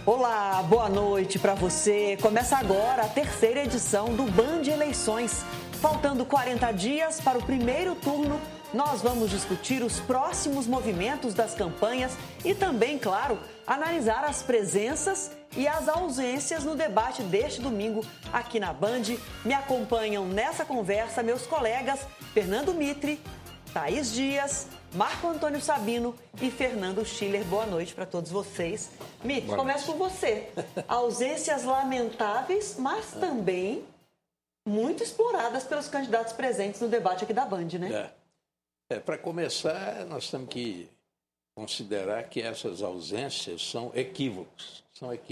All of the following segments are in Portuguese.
Olá, boa noite para você. Começa agora a terceira edição do Band Eleições. Faltando 40 dias para o primeiro turno, nós vamos discutir os próximos movimentos das campanhas e também, claro, analisar as presenças e as ausências no debate deste domingo aqui na Band. Me acompanham nessa conversa meus colegas Fernando Mitre, Thaís Dias, Marco Antônio Sabino e Fernando Schiller. Boa noite para todos vocês. Mitre, começo com você. Ausências lamentáveis, mas também muito exploradas pelos candidatos presentes no debate aqui da Band, né? Para começar, nós temos que considerar que essas ausências são equívocos.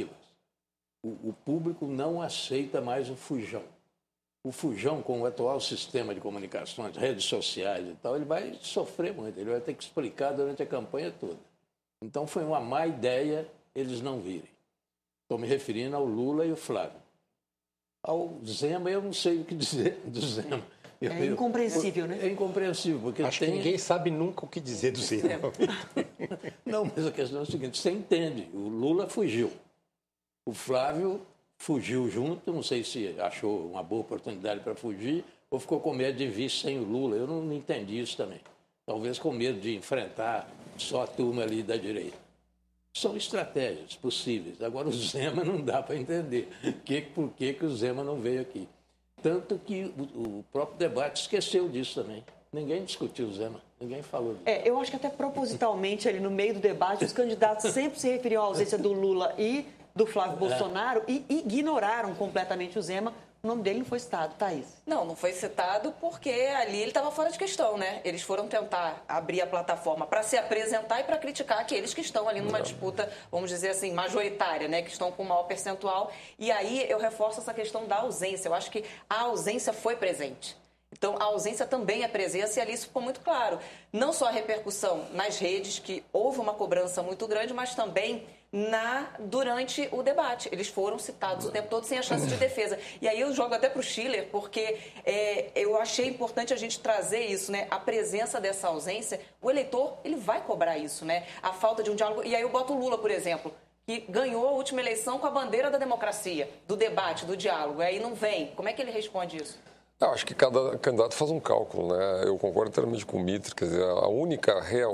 O público não aceita mais o fujão. O fujão, com o atual sistema de comunicações, redes sociais e tal, ele vai sofrer muito, ele vai ter que explicar durante a campanha toda. Então foi uma má ideia eles não virem. Estou me referindo ao Lula e o Flávio. Ao Zema, eu não sei o que dizer do Zema. É incompreensível, né? É incompreensível, porque Acho que ninguém sabe nunca o que dizer do Zema. Não, mas a questão é a seguinte, você entende, o Lula fugiu. O Flávio fugiu junto, não sei se achou uma boa oportunidade para fugir ou ficou com medo de vir sem o Lula. Eu não entendi isso também. Talvez com medo de enfrentar só a turma ali da direita. São estratégias possíveis. Agora o Zema não dá para entender por que o Zema não veio aqui. Tanto que o próprio debate esqueceu disso também. Ninguém discutiu o Zema, ninguém falou disso. Eu acho que até propositalmente ali no meio do debate os candidatos sempre se referiam à ausência do Lula e do Flávio Bolsonaro e ignoraram completamente o Zema. O nome dele não foi citado, Thaís. Não foi citado porque ali ele estava fora de questão, né? Eles foram tentar abrir a plataforma para se apresentar e para criticar aqueles que estão ali numa disputa, vamos dizer assim, majoritária, né? Que estão com maior percentual. E aí eu reforço essa questão da ausência. Eu acho que a ausência foi presente. Então, a ausência também é presença e ali isso ficou muito claro. Não só a repercussão nas redes, que houve uma cobrança muito grande, mas também durante o debate. Eles foram citados o tempo todo sem a chance de defesa. E aí eu jogo até para o Schiller, porque eu achei importante a gente trazer isso, né? A presença dessa ausência, o eleitor, ele vai cobrar isso, né? A falta de um diálogo. E aí eu boto o Lula, por exemplo, que ganhou a última eleição com a bandeira da democracia, do debate, do diálogo. E aí não vem. Como é que ele responde isso? Eu acho que cada candidato faz um cálculo, né? Eu concordo inteiramente com o Mitre, quer dizer, a única real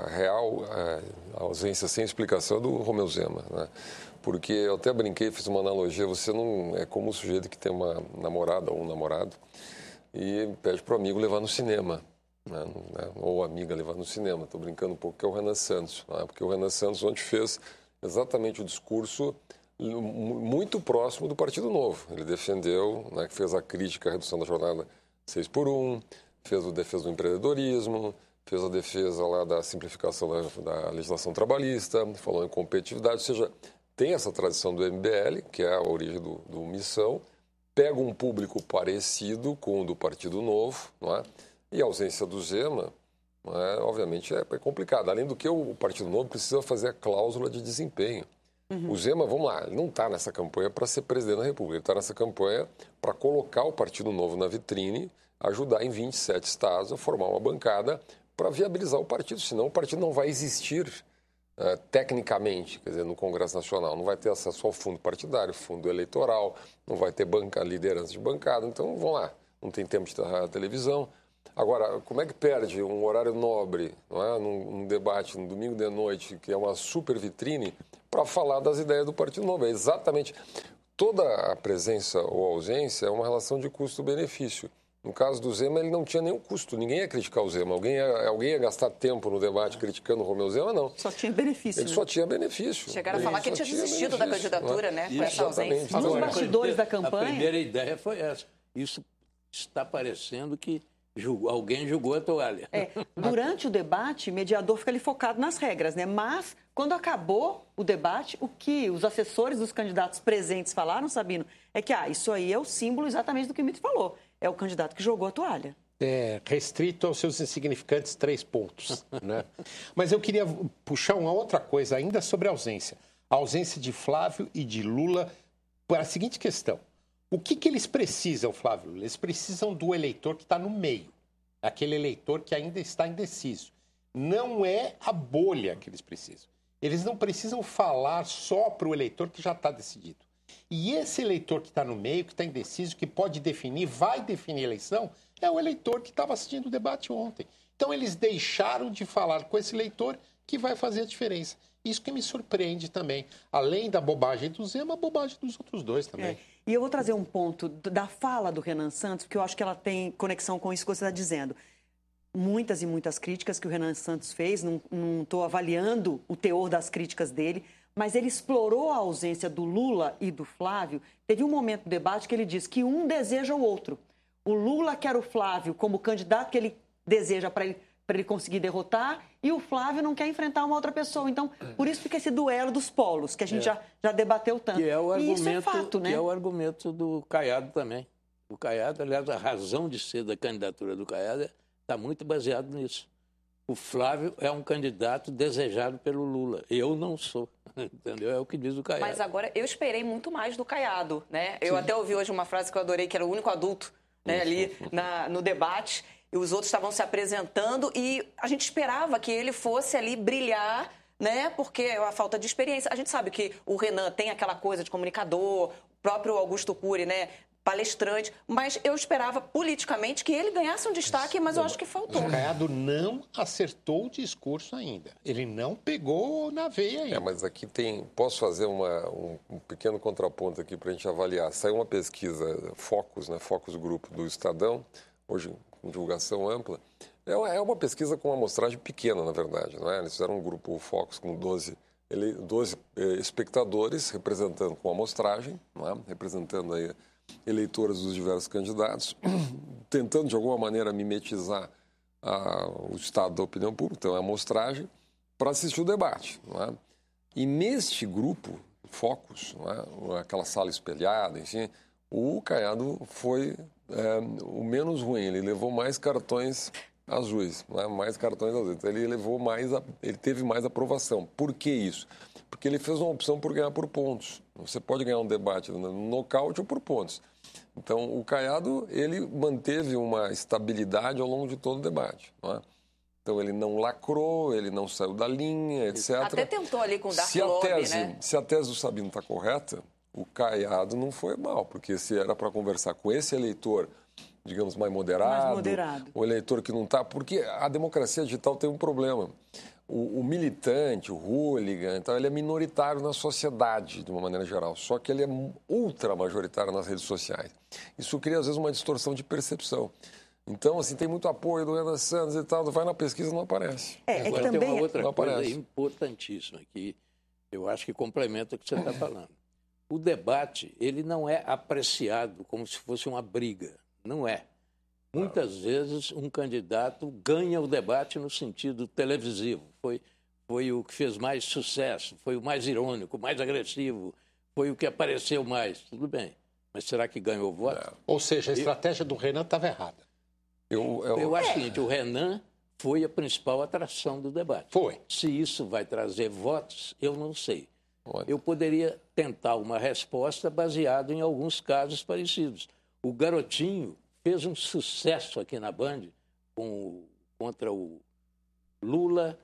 ausência sem explicação é do Romeu Zema, né? Porque eu até brinquei, fiz uma analogia, você não é como o sujeito que tem uma namorada ou um namorado e pede para o amigo levar no cinema, né? Ou a amiga levar no cinema. Estou brincando um pouco, que é o Renan Santos, né? Porque o Renan Santos ontem fez exatamente o discurso muito próximo do Partido Novo. Ele defendeu, né, que fez a crítica à redução da jornada 6x1, fez a defesa do empreendedorismo, fez a defesa lá da simplificação da legislação trabalhista, falou em competitividade, ou seja, tem essa tradição do MBL, que é a origem do Missão, pega um público parecido com o do Partido Novo, não é? E a ausência do Zema, obviamente, é complicada. Além do que, o Partido Novo precisa fazer a cláusula de desempenho. O Zema, vamos lá, ele não está nessa campanha para ser presidente da República, ele está nessa campanha para colocar o Partido Novo na vitrine, ajudar em 27 estados a formar uma bancada para viabilizar o partido, senão o partido não vai existir tecnicamente, quer dizer, no Congresso Nacional, não vai ter acesso ao fundo partidário, fundo eleitoral, não vai ter liderança de bancada, então vamos lá, não tem tempo de televisão. Agora, como é que perde um horário nobre, não é? num debate, no domingo de noite, que é uma super vitrine, para falar das ideias do Partido Novo? É exatamente. Toda a presença ou ausência é uma relação de custo-benefício. No caso do Zema, ele não tinha nenhum custo. Ninguém ia criticar o Zema. Alguém ia gastar tempo no debate criticando o Romeu Zema? Não. Só tinha benefício. Ele só tinha benefício. Chegaram a falar que ele tinha desistido da candidatura, né? Com essa ausência. Nos bastidores da campanha. A primeira ideia foi essa. Isso está parecendo que alguém jogou a toalha. Durante o debate, o mediador fica ali focado nas regras, né? Mas, quando acabou o debate, o que os assessores dos candidatos presentes falaram, Sabino, é que isso aí é o símbolo exatamente do que o Mitre falou. É o candidato que jogou a toalha. Restrito aos seus insignificantes 3 pontos, né? Mas eu queria puxar uma outra coisa ainda sobre a ausência. A ausência de Flávio e de Lula para a seguinte questão. O que eles precisam, Flávio? Eles precisam do eleitor que está no meio, aquele eleitor que ainda está indeciso. Não é a bolha que eles precisam. Eles não precisam falar só para o eleitor que já está decidido. E esse eleitor que está no meio, que está indeciso, que pode definir, vai definir a eleição, é o eleitor que estava assistindo o debate ontem. Então, eles deixaram de falar com esse eleitor que vai fazer a diferença. Isso que me surpreende também. Além da bobagem do Zema, a bobagem dos outros dois também. E eu vou trazer um ponto da fala do Renan Santos, porque eu acho que ela tem conexão com isso que você está dizendo. Muitas e muitas críticas que o Renan Santos fez, não estou avaliando o teor das críticas dele, mas ele explorou a ausência do Lula e do Flávio. Teve um momento do debate que ele disse que um deseja o outro. O Lula quer o Flávio como candidato que ele deseja para ele conseguir derrotar, e o Flávio não quer enfrentar uma outra pessoa. Então, por isso fica esse duelo dos polos, que a gente já debateu tanto. Que é o argumento, e isso é fato, né? Que é o argumento do Caiado também. O Caiado, aliás, a razão de ser da candidatura do Caiado está muito baseado nisso. O Flávio é um candidato desejado pelo Lula. Eu não sou, entendeu? É o que diz o Caiado. Mas agora, eu esperei muito mais do Caiado, né? Eu até ouvi hoje uma frase que eu adorei, que era o único adulto, né, ali no debate, e os outros estavam se apresentando, e a gente esperava que ele fosse ali brilhar, né? Porque a falta de experiência. A gente sabe que o Renan tem aquela coisa de comunicador, o próprio Augusto Cury, né? Palestrante, mas eu esperava politicamente que ele ganhasse um destaque, mas eu acho que faltou. O Caiado não acertou o discurso ainda. Ele não pegou na veia ainda. Mas aqui tem... Posso fazer um pequeno contraponto aqui para a gente avaliar. Saiu uma pesquisa, Focus, né? Focus Grupo do Estadão, hoje com divulgação ampla. É uma pesquisa com uma amostragem pequena, na verdade. Não é? Eles fizeram um grupo Focus com 12 espectadores representando com amostragem, não é? Representando aí eleitores dos diversos candidatos, tentando de alguma maneira mimetizar o estado da opinião pública, então a amostragem, para assistir o debate. Não é? E neste grupo, Focus, não é? Aquela sala espelhada, enfim, o Caiado foi o menos ruim, ele levou mais cartões azuis, não é? Mais cartões azuis, então ele teve mais aprovação. Por que isso? Porque ele fez uma opção por ganhar por pontos. Você pode ganhar um debate no nocaute ou por pontos. Então, o Caiado, ele manteve uma estabilidade ao longo de todo o debate. Não é? Então, ele não lacrou, ele não saiu da linha, etc. Até tentou ali com o Dark Lobby, né? Se a tese do Sabino está correta, o Caiado não foi mal, porque se era para conversar com esse eleitor, digamos, mais moderado, o eleitor que não está... Porque a democracia digital tem um problema. O militante, o hooligan, então, ele é minoritário na sociedade, de uma maneira geral. Só que ele é ultra majoritário nas redes sociais. Isso cria, às vezes, uma distorção de percepção. Então, assim, tem muito apoio do Renan Santos e tal, vai na pesquisa e não aparece. Agora também tem uma outra coisa importantíssima que eu acho que complementa o que você está falando. O debate, ele não é apreciado como se fosse uma briga. Não é. Muitas vezes um candidato ganha o debate no sentido televisivo. Foi o que fez mais sucesso, foi o mais irônico, o mais agressivo, foi o que apareceu mais. Tudo bem. Mas será que ganhou o voto? Ou seja, a estratégia do Renan estava errada. Eu acho o seguinte, o Renan foi a principal atração do debate. Foi. Se isso vai trazer votos, eu não sei. Eu poderia tentar uma resposta baseada em alguns casos parecidos. O Garotinho fez um sucesso aqui na Band contra o Lula,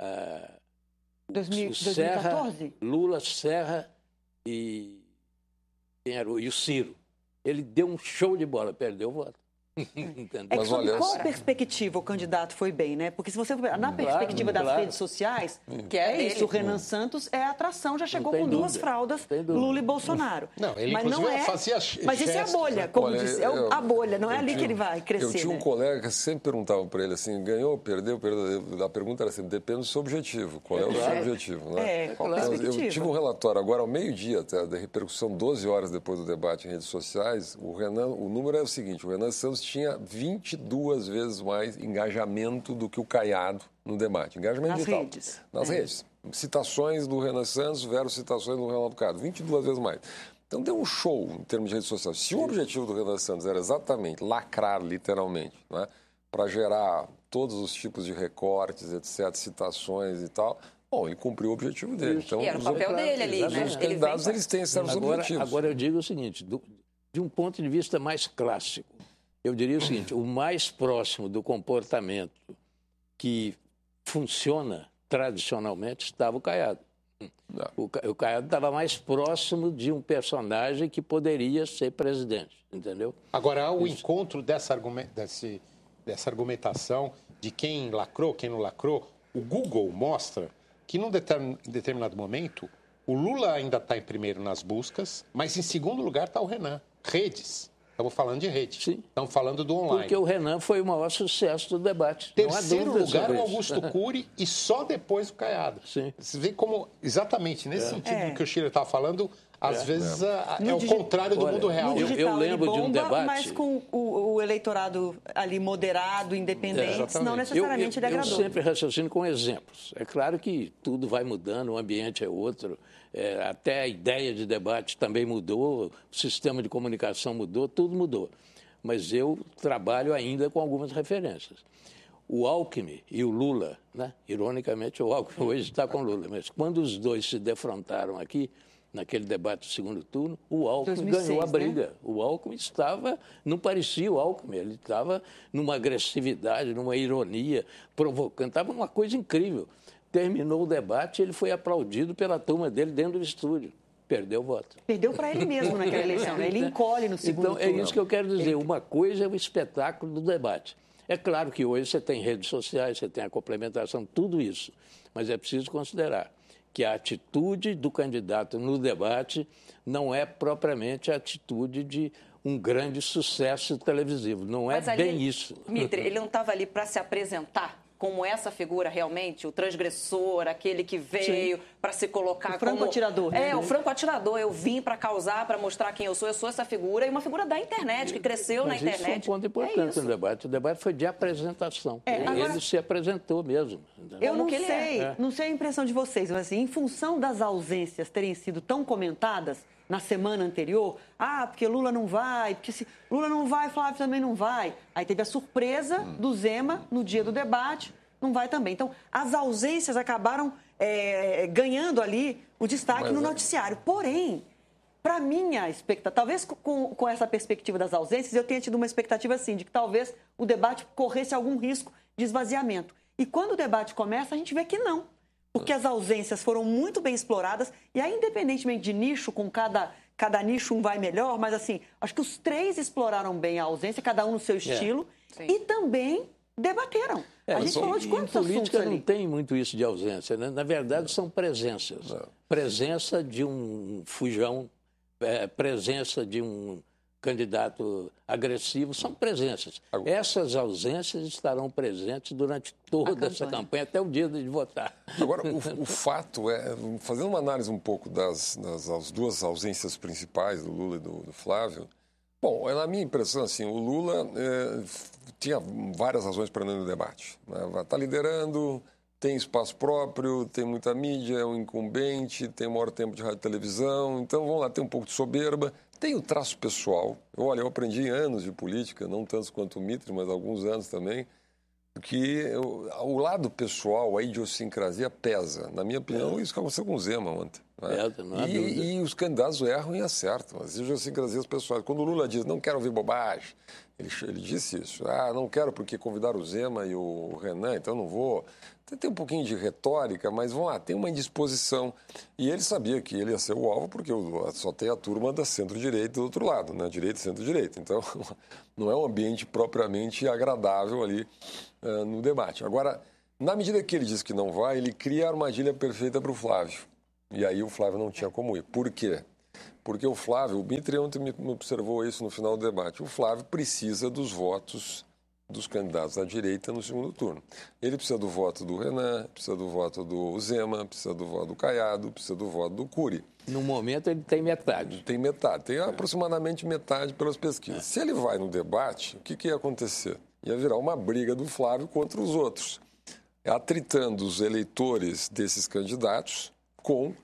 2014? Lula, Serra e o Ciro. Ele deu um show de bola, perdeu o voto. É que sob qual perspectiva o candidato foi bem, né? Porque se você for na perspectiva das redes sociais, que é isso, o Renan Santos é a atração, já chegou com duas fraldas, Lula e Bolsonaro. Não, ele fazia mas isso é a bolha, como disse, é a bolha, não é ali que ele vai crescer. Eu tinha um colega que sempre perguntava para ele assim, ganhou, perdeu. A pergunta era assim, depende do seu objetivo. Qual é o seu objetivo? Né? Qual a perspectiva? Eu tive um relatório agora ao meio-dia, até, da repercussão 12 horas depois do debate em redes sociais. O número é o seguinte, o Renan Santos tinha 22 vezes mais engajamento do que o Caiado no debate. Engajamento digital. Nas redes. Citações do Renan Santos versus citações do Ronaldo Caiado. 22 vezes mais. Então deu um show em termos de redes sociais. Se o objetivo do Renan Santos era exatamente lacrar, literalmente, né, para gerar todos os tipos de recortes, etc., citações e tal, bom, ele cumpriu o objetivo dele. Então, era o papel dele ali, né? Os candidatos, eles têm certos objetivos. Agora eu digo o seguinte, de um ponto de vista mais clássico, eu diria o seguinte, o mais próximo do comportamento que funciona tradicionalmente estava o Caiado. O Caiado estava mais próximo de um personagem que poderia ser presidente, entendeu? Agora, há o encontro dessa argumentação de quem lacrou, quem não lacrou. O Google mostra que, num determinado momento, o Lula ainda está em primeiro nas buscas, mas em segundo lugar está o Renan. Redes. Estamos falando de rede. Sim. Estamos falando do online. Porque o Renan foi o maior sucesso do debate. Terceiro lugar o Augusto Cury e só depois o Caiado. Sim. Você vê como, exatamente nesse sentido do que o Schiller estava falando, às vezes é o contrário do mundo real. Eu lembro de um debate... Mas com o eleitorado ali moderado, independente, não necessariamente degradou. Eu sempre raciocino com exemplos. É claro que tudo vai mudando, o ambiente é outro, até a ideia de debate também mudou, o sistema de comunicação mudou, tudo mudou. Mas eu trabalho ainda com algumas referências. O Alckmin e o Lula, né? Ironicamente, o Alckmin hoje está com o Lula, mas quando os dois se defrontaram aqui, naquele debate do segundo turno, o Alckmin 2006, ganhou a briga. Né? O Alckmin não parecia o Alckmin, ele estava numa agressividade, numa ironia, provocando, estava uma coisa incrível. Terminou o debate, ele foi aplaudido pela turma dele dentro do estúdio. Perdeu o voto. Perdeu para ele mesmo naquela eleição, né? Ele encolhe no segundo turno. Então, é isso que eu quero dizer. Uma coisa é o espetáculo do debate. É claro que hoje você tem redes sociais, você tem a complementação, tudo isso. Mas é preciso considerar que a atitude do candidato no debate não é propriamente a atitude de um grande sucesso televisivo. Não é bem isso. Mitre, ele não estava ali para se apresentar como essa figura realmente, o transgressor, aquele que veio para se colocar como... O franco-atirador. Né? O franco-atirador. Eu vim para causar, para mostrar quem eu sou essa figura, e uma figura da internet, que cresceu na internet. Isso é um ponto importante no debate. O debate foi de apresentação. Ele se apresentou mesmo. Eu não sei, não sei a impressão de vocês, mas assim, em função das ausências terem sido tão comentadas na semana anterior, porque Lula não vai, porque se Lula não vai, Flávio também não vai. Aí teve a surpresa do Zema no dia do debate, não vai também. Então, as ausências acabaram ganhando ali o destaque no noticiário. Porém, para minha expectativa, talvez com essa perspectiva das ausências, eu tenha tido uma expectativa assim, de que talvez o debate corresse algum risco de esvaziamento. E quando o debate começa, a gente vê que não. Porque as ausências foram muito bem exploradas, e aí, independentemente de nicho, com cada nicho um vai melhor, mas assim, acho que os três exploraram bem a ausência, cada um no seu estilo, e também debateram. A gente falou de quantos assuntos ali. Em política não tem muito isso de ausência, né? Na verdade, são presenças. Presença de um fujão, presença de um candidato agressivo, são presenças. Essas ausências estarão presentes durante toda essa campanha, até o dia de votar. Agora, o fato é, fazendo uma análise um pouco das duas ausências principais, do Lula e do Flávio, bom, na minha impressão, assim, o Lula tinha várias razões para não ir no debate. Né? Está liderando, tem espaço próprio, tem muita mídia, é um incumbente, tem maior tempo de rádio e televisão, então, vamos lá, tem um pouco de soberba. Tem o traço pessoal. Olha, eu aprendi anos de política, não tantos quanto o Mitre, mas alguns anos também, que o lado pessoal, a idiosincrasia pesa. Na minha opinião, isso que aconteceu com o Zema ontem. Né? E os candidatos erram e acertam. As idiosincrasias pessoais. Quando o Lula diz, não quero ouvir bobagem, ele disse isso. Não quero porque convidaram o Zema e o Renan, então não vou. Tem um pouquinho de retórica, mas vamos lá, tem uma indisposição. E ele sabia que ele ia ser o alvo, porque só tem a turma da centro-direita do outro lado, né? Direita e centro-direita. Então, não é um ambiente propriamente agradável ali no debate. Agora, na medida que ele diz que não vai, ele cria a armadilha perfeita para o Flávio. E aí o Flávio não tinha como ir. Por quê? Porque o Flávio, o Mitre ontem me observou isso no final do debate, o Flávio precisa dos votos dos candidatos da direita no segundo turno. Ele precisa do voto do Renan, precisa do voto do Zema, precisa do voto do Caiado, precisa do voto do Cury. No momento ele tem metade. Tem metade, tem aproximadamente metade pelas pesquisas. Se ele vai no debate, o que ia acontecer? Ia virar uma briga do Flávio contra os outros, atritando os eleitores desses candidatos com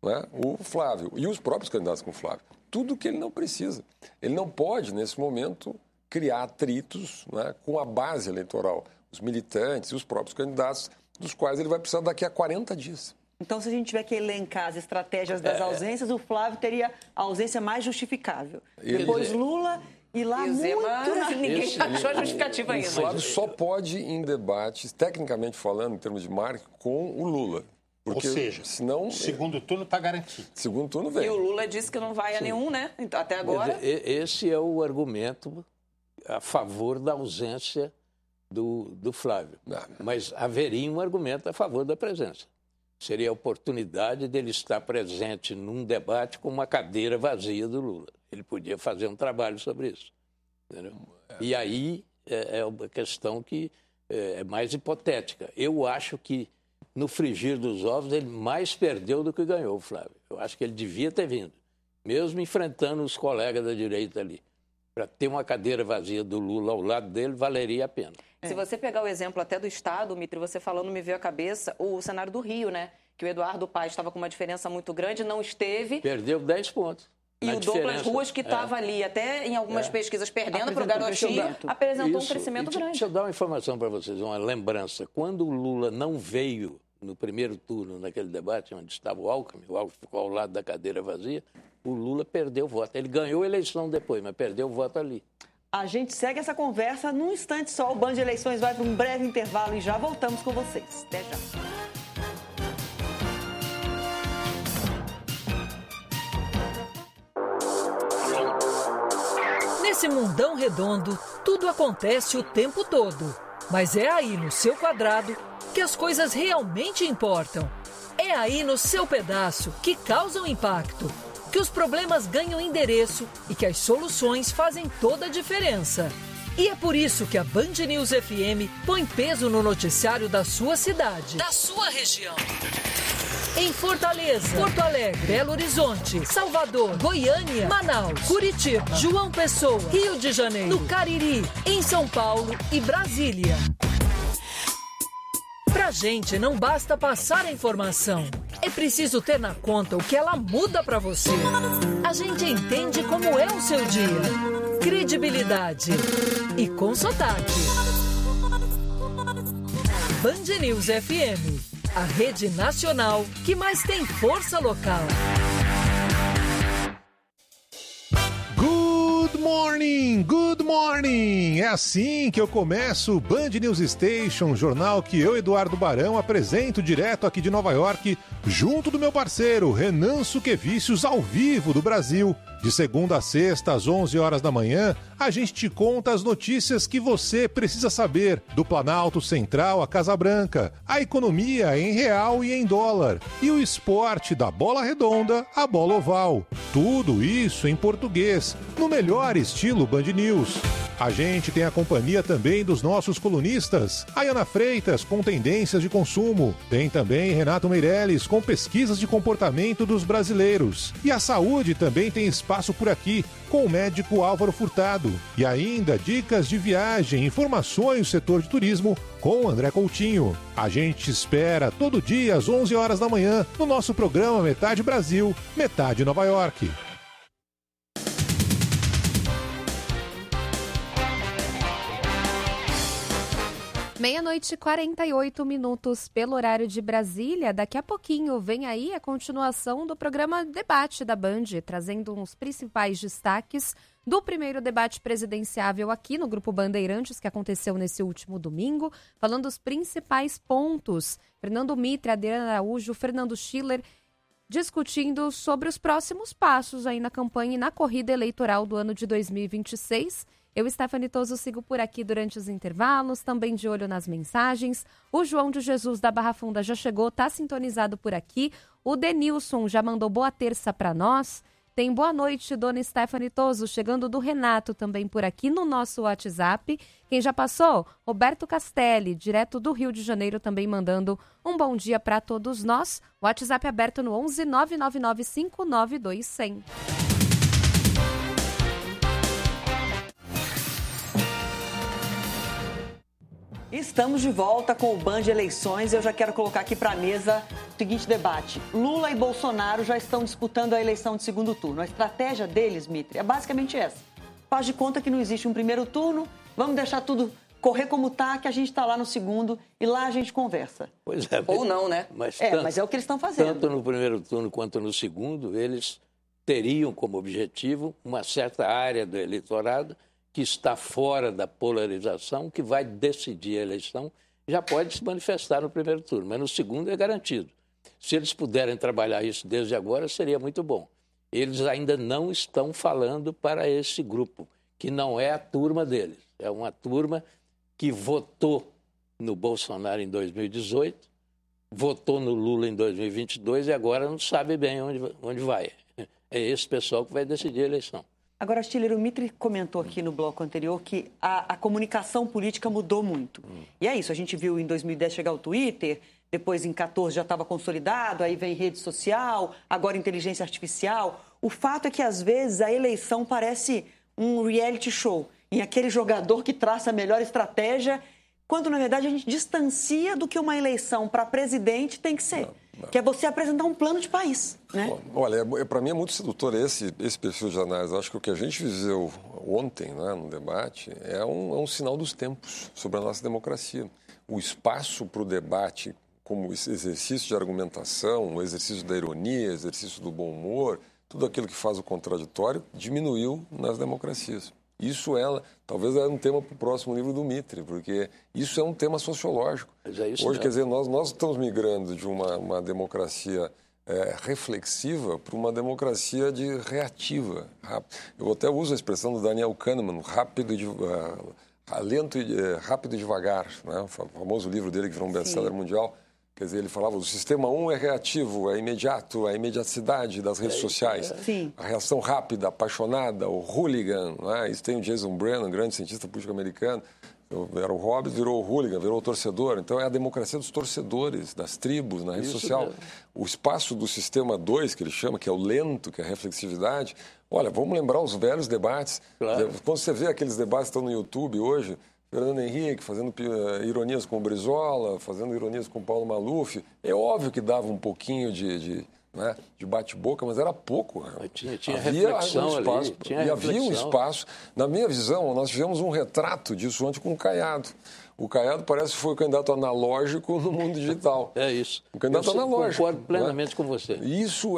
o Flávio e os próprios candidatos com o Flávio. Tudo que ele não precisa. Ele não pode, nesse momento, criar atritos com a base eleitoral, os militantes e os próprios candidatos, dos quais ele vai precisar daqui a 40 dias. Então, se a gente tiver que elencar as estratégias das ausências, o Flávio teria a ausência mais justificável. Depois Lula E lá E o Zema, ninguém achou a justificativa O ainda. Flávio só pode ir em debates, tecnicamente falando, em termos de marketing, com o Lula. Porque, Ou seja, senão, o segundo turno está garantido. segundo turno vem. E o Lula disse que não vai a nenhum, né? Então, até agora. Esse é o argumento a favor da ausência do Flávio. Mas haveria um argumento a favor da presença. Seria a oportunidade dele estar presente num debate com uma cadeira vazia do Lula. Ele podia fazer um trabalho sobre isso. Entendeu? E aí é uma questão que é mais hipotética. Eu acho que no frigir dos ovos ele mais perdeu do que ganhou, Flávio. Eu acho que ele devia ter vindo, mesmo enfrentando os colegas da direita ali. Para ter uma cadeira vazia do Lula ao lado dele, valeria a pena. Se você pegar o exemplo até do Estado, Mitri, você falando, me veio à cabeça o cenário do Rio, né? Que o Eduardo Paes estava com uma diferença muito grande, não esteve. Perdeu 10 pontos. E o Douglas Ruas, que estava ali, até em algumas pesquisas, perdendo para o Garotinho, apresentou um crescimento grande. Deixa eu dar uma informação para vocês, uma lembrança. Quando o Lula não veio no primeiro turno, naquele debate onde estava o Alckmin ficou ao lado da cadeira vazia, o Lula perdeu o voto. Ele ganhou a eleição depois, mas perdeu o voto ali. A gente segue essa conversa num instante só. O Band de Eleições vai para um breve intervalo e já voltamos com vocês. Até já. Nesse mundão redondo, tudo acontece o tempo todo. Mas é aí no seu quadrado que as coisas realmente importam. É aí no seu pedaço que causam impacto, que os problemas ganham endereço e que as soluções fazem toda a diferença. E é por isso que a Band News FM põe peso no noticiário da sua cidade, da sua região. Em Fortaleza, Porto Alegre, Belo Horizonte, Salvador, Goiânia, Manaus, Curitiba, João Pessoa, Rio de Janeiro, no Cariri, em São Paulo e Brasília. Pra gente não basta passar a informação, é preciso ter na conta o que ela muda pra você. A gente entende como é o seu dia, credibilidade e com sotaque. Band News FM, a rede nacional que mais tem força local. Good morning, good morning! É assim que eu começo o Band News Station, jornal que eu, Eduardo Barão, apresento direto aqui de Nova York, junto do meu parceiro Renan Suquevicius, ao vivo do Brasil. De segunda a sexta, às 11 horas da manhã, a gente te conta as notícias que você precisa saber do Planalto Central à Casa Branca, a economia em real e em dólar, e o esporte da bola redonda à bola oval. Tudo isso em português, no melhor estilo Band News. A gente tem a companhia também dos nossos colunistas, Ayana Freitas com tendências de consumo, tem também Renato Meirelles com pesquisas de comportamento dos brasileiros. E a saúde também tem espaço por aqui, com o médico Álvaro Furtado. E ainda dicas de viagem, informações do setor de turismo com o André Coutinho. A gente espera todo dia às 11 horas da manhã no nosso programa Metade Brasil, Metade Nova York. 00:48 pelo horário de Brasília. Daqui a pouquinho vem aí a continuação do programa Debate da Band, trazendo os principais destaques do primeiro debate presidenciável aqui no Grupo Bandeirantes, que aconteceu nesse último domingo, falando dos principais pontos. Fernando Mitre, Adriana Araújo, Fernando Schiller, discutindo sobre os próximos passos aí na campanha e na corrida eleitoral do ano de 2026. Eu, Stephanie Toso, sigo por aqui durante os intervalos, também de olho nas mensagens. O João de Jesus da Barra Funda já chegou, está sintonizado por aqui. O Denilson já mandou boa terça para nós. Tem boa noite, dona Stephanie Toso, chegando do Renato também por aqui no nosso WhatsApp. Quem já passou? Roberto Castelli, direto do Rio de Janeiro, também mandando um bom dia para todos nós. WhatsApp aberto no 11 999 592 100. Estamos de volta com o Band Eleições. Eu já quero colocar aqui para a mesa o seguinte debate. Lula e Bolsonaro já estão disputando a eleição de segundo turno. A estratégia deles, Mitre, é basicamente essa. Faz de conta que não existe um primeiro turno, vamos deixar tudo correr como está, que a gente está lá no segundo e lá a gente conversa. Pois é. Ou não, né? Mas é o que eles estão fazendo. Tanto no primeiro turno quanto no segundo, eles teriam como objetivo uma certa área do eleitorado que está fora da polarização, que vai decidir a eleição, já pode se manifestar no primeiro turno, mas no segundo é garantido. Se eles puderem trabalhar isso desde agora, seria muito bom. Eles ainda não estão falando para esse grupo, que não é a turma deles. É uma turma que votou no Bolsonaro em 2018, votou no Lula em 2022 e agora não sabe bem onde vai. É esse pessoal que vai decidir a eleição. Agora, Stiller, o Mitri comentou aqui no bloco anterior que a comunicação política mudou muito. E é isso, a gente viu em 2010 chegar o Twitter, depois em 2014 já estava consolidado, aí vem rede social, agora inteligência artificial. O fato é que, às vezes, a eleição parece um reality show, em aquele jogador que traça a melhor estratégia, quando, na verdade, a gente distancia do que uma eleição para presidente tem que ser. Que é você apresentar um plano de país, né? Olha, para mim é muito sedutor esse perfil de análise. Acho que o que a gente viveu ontem, né, no debate, é um sinal dos tempos sobre a nossa democracia. O espaço para o debate como exercício de argumentação, o exercício da ironia, exercício do bom humor, tudo aquilo que faz o contraditório, diminuiu nas democracias. Isso talvez é um tema para o próximo livro do Mitri, porque isso é um tema sociológico. Mas é isso hoje, mesmo. quer dizer, nós estamos migrando de uma democracia reflexiva para uma democracia reativa. Eu até uso a expressão do Daniel Kahneman, lento e rápido e devagar, né? O famoso livro dele que virou um best-seller mundial. Quer dizer, ele falava, o sistema 1 é reativo, é imediato, a imediaticidade das redes sociais. Sim. A reação rápida, apaixonada, o hooligan. Né? Isso tem o Jason Brennan, grande cientista político americano. Era o Hobbes, virou o hooligan, virou o torcedor. Então é a democracia dos torcedores, das tribos, na rede social. O espaço do sistema 2, que ele chama, que é o lento, que é a reflexividade. Olha, vamos lembrar os velhos debates. Claro. Quando você vê aqueles debates que estão no YouTube hoje, Fernando Henrique fazendo ironias com o Brizola, fazendo ironias com o Paulo Maluf. É óbvio que dava um pouquinho de bate-boca, mas era pouco. Tinha reflexão um espaço, ali. Havia um espaço. Na minha visão, nós tivemos um retrato disso ontem com o Caiado. O Caiado parece que foi o candidato analógico no mundo digital. É isso. O candidato analógico. Concordo plenamente com você. Isso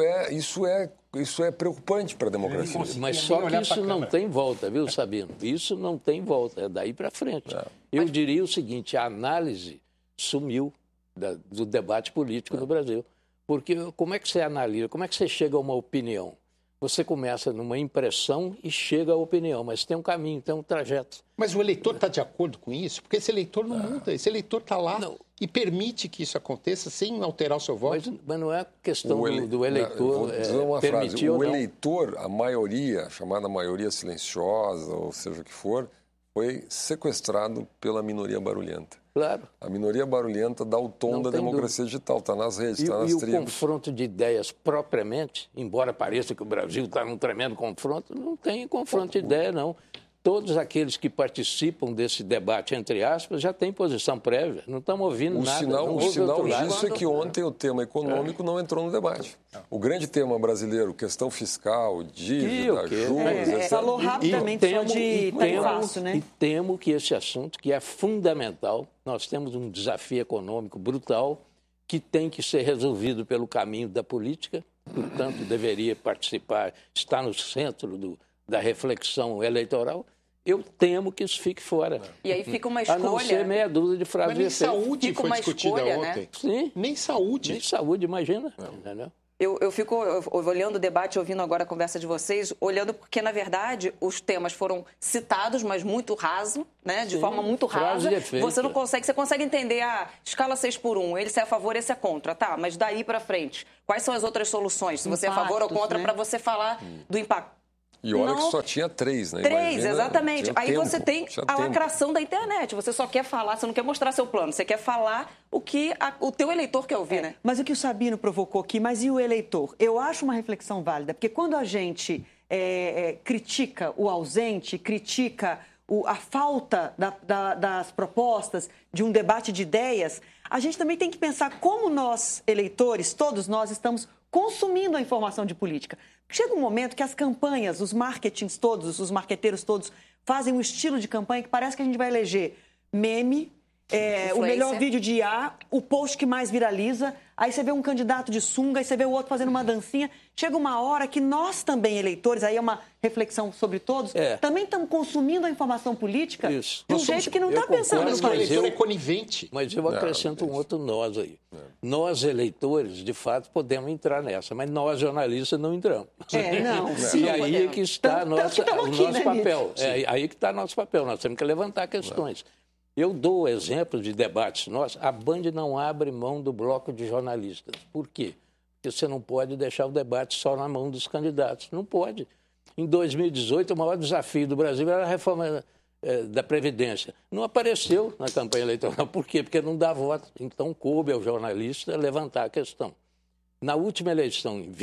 é preocupante para a democracia. Mas só que isso não tem volta, viu, Sabino? Isso não tem volta, é daí para frente. Eu diria o seguinte, a análise sumiu do debate político no Brasil. Porque como é que você analisa, como é que você chega a uma opinião? Você começa numa impressão e chega à opinião, mas tem um caminho, tem um trajeto. Mas o eleitor está de acordo com isso? Porque esse eleitor não muda, esse eleitor está lá e permite que isso aconteça sem alterar o seu voto. Mas não é questão do eleitor vou dizer uma permitir frase. ou não. O eleitor, a maioria, a chamada maioria silenciosa, ou seja o que for, foi sequestrado pela minoria barulhenta. Claro. A minoria barulhenta dá o tom da democracia digital, está nas redes, está nas tribos. E o confronto de ideias propriamente, embora pareça que o Brasil está num tremendo confronto, não tem confronto de ideia, não. Todos aqueles que participam desse debate, entre aspas, já têm posição prévia, não estão ouvindo nada. O sinal disso é que ontem o tema econômico não entrou no debate. O grande tema brasileiro, questão fiscal, dívida, juros, etc. Falou rapidamente só de tarifaço, né? E temo que esse assunto, que é fundamental, nós temos um desafio econômico brutal que tem que ser resolvido pelo caminho da política, portanto, deveria participar, estar no centro da reflexão eleitoral. Eu temo que isso fique fora. E aí fica uma escolha. A não ser meia dúzia de frases. Mas nem saúde foi discutida ontem. Né? Sim. Nem saúde. Nem saúde, imagina. Entendeu? Eu fico olhando o debate, ouvindo agora a conversa de vocês, olhando porque, na verdade, os temas foram citados, mas muito raso, né? De forma muito rasa. Você não consegue, você consegue entender a escala 6x1, ele é a favor, esse é contra, tá? Mas daí para frente, quais são as outras soluções? Se você é a favor ou contra, para você falar do impacto. E olha que só tinha 3, né? 3, exatamente. Aí você tem a lacração da internet. Você só quer falar, você não quer mostrar seu plano. Você quer falar o que o teu eleitor quer ouvir, né? Mas o que o Sabino provocou aqui, mas e o eleitor? Eu acho uma reflexão válida, porque quando a gente critica o ausente, critica a falta das propostas, de um debate de ideias, a gente também tem que pensar como nós, eleitores, todos nós, estamos consumindo a informação de política. Chega um momento que as campanhas, os marketings todos, os marqueteiros todos, fazem um estilo de campanha que parece que a gente vai eleger meme, o melhor vídeo de IA, o post que mais viraliza, aí você vê um candidato de sunga, aí você vê o outro fazendo uma dancinha. Chega uma hora que nós também, eleitores, aí é uma reflexão sobre todos, também estamos consumindo a informação política de um jeito que não está pensando no país. O eleitor é conivente. Mas eu acrescento um outro nós aí. Nós, eleitores, de fato, podemos entrar nessa, mas nós, jornalistas, não entramos. Sim, e aí é que está o nosso papel. É aí que está nosso papel. Nós temos que levantar questões. Eu dou exemplos de debates nossos. A Band não abre mão do bloco de jornalistas. Por quê? Porque você não pode deixar o debate só na mão dos candidatos. Não pode. Em 2018, o maior desafio do Brasil era a reforma da Previdência. Não apareceu na campanha eleitoral. Por quê? Porque não dá voto. Então, coube ao jornalista levantar a questão. Na última eleição, em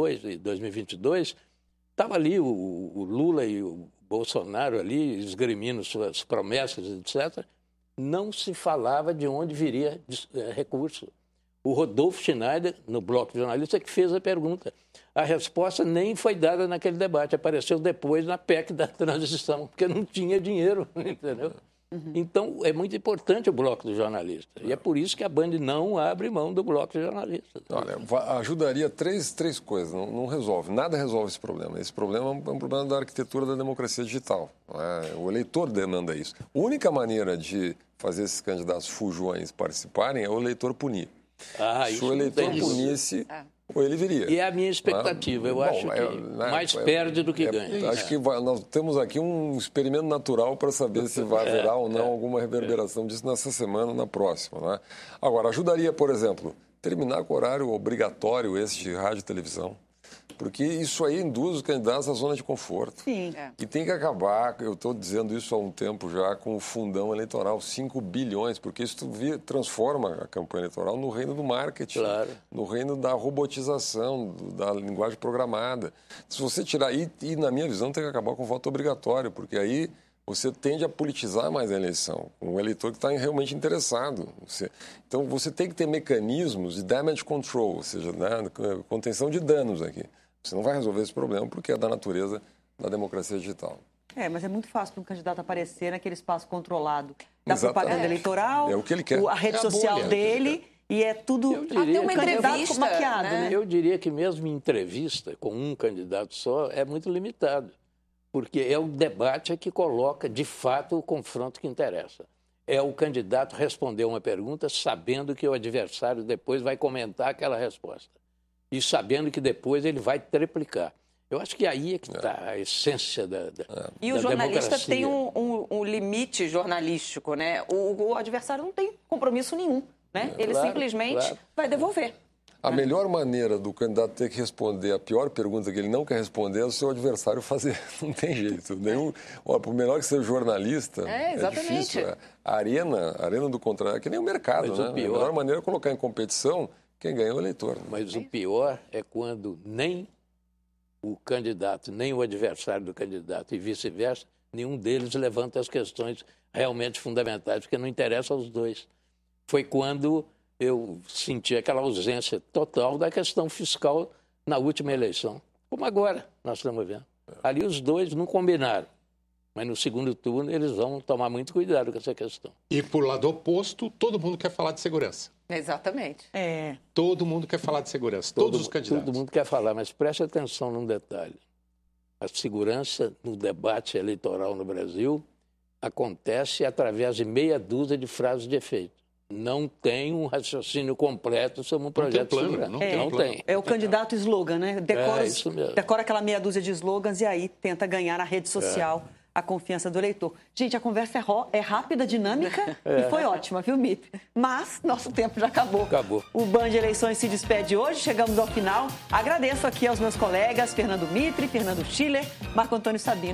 2022, estava ali o Lula e o Bolsonaro ali, esgrimindo suas promessas, etc., não se falava de onde viria recurso. O Rodolfo Schneider, no bloco de jornalistas, que fez a pergunta. A resposta nem foi dada naquele debate, apareceu depois na PEC da transição, porque não tinha dinheiro, entendeu? Então, é muito importante o bloco do jornalista. E é por isso que a Band não abre mão do bloco de jornalistas. Olha, ajudaria três coisas. Não resolve. Nada resolve esse problema. Esse problema é um problema da arquitetura da democracia digital. O eleitor demanda isso. A única maneira de fazer esses candidatos fujões participarem é o eleitor punir. Se o eleitor punisse, ele viria. E é a minha expectativa. Eu acho que mais perde do que ganha. Acho que nós temos aqui um experimento natural para saber se vai haverá ou não alguma reverberação disso nessa semana ou na próxima. Né? Agora, ajudaria, por exemplo, terminar com o horário obrigatório esse de rádio e televisão. Porque isso aí induz os candidatos à zona de conforto. Sim. E tem que acabar, eu estou dizendo isso há um tempo já, com o fundão eleitoral, 5 bilhões, porque isso transforma a campanha eleitoral no reino do marketing, no reino da robotização, da linguagem programada. Se você tirar, e na minha visão tem que acabar com o voto obrigatório, porque aí você tende a politizar mais a eleição, com o eleitor que está realmente interessado. Então, você tem que ter mecanismos de damage control, ou seja, contenção de danos aqui. Você não vai resolver esse problema porque é da natureza da democracia digital. Mas é muito fácil para um candidato aparecer naquele espaço controlado da propaganda eleitoral, é o que ele quer. A rede social dele, e é tudo até uma entrevista maquiado. Né? Eu diria que mesmo em entrevista, com um candidato só, é muito limitado. Porque é o debate que coloca, de fato, o confronto que interessa. É o candidato responder uma pergunta sabendo que o adversário depois vai comentar aquela resposta. E sabendo que depois ele vai triplicar. Eu acho que aí é que está a essência da E o jornalista democracia. tem um limite jornalístico, né? O adversário não tem compromisso nenhum, né? Ele simplesmente vai devolver. A melhor maneira do candidato ter que responder a pior pergunta que ele não quer responder é o seu adversário fazer. Não tem jeito. Por melhor que seja jornalista, é difícil. A arena do contrário é que nem o mercado, né? A melhor maneira é colocar em competição quem ganha é o eleitor. Né? Mas o pior é quando nem o candidato, nem o adversário do candidato e vice-versa, nenhum deles levanta as questões realmente fundamentais, porque não interessa aos dois. Foi quando eu senti aquela ausência total da questão fiscal na última eleição. Como agora nós estamos vendo. Ali os dois não combinaram. Mas no segundo turno eles vão tomar muito cuidado com essa questão. E por lado oposto, todo mundo quer falar de segurança. Exatamente. Todo mundo quer falar de segurança. Todos os candidatos. Todo mundo quer falar, mas preste atenção num detalhe. A segurança no debate eleitoral no Brasil acontece através de meia dúzia de frases de efeito. Não tem um raciocínio completo sobre um projeto de segurança. Não tem. É o candidato slogan, né? Isso mesmo. Decora aquela meia dúzia de slogans e aí tenta ganhar na rede social a confiança do eleitor. Gente, a conversa é rápida, dinâmica e foi ótima, viu, Mitre? Mas nosso tempo já acabou. Acabou. O Band Eleições se despede hoje, chegamos ao final. Agradeço aqui aos meus colegas Fernando Mitre, Fernando Schiller, Marco Antônio Sabino.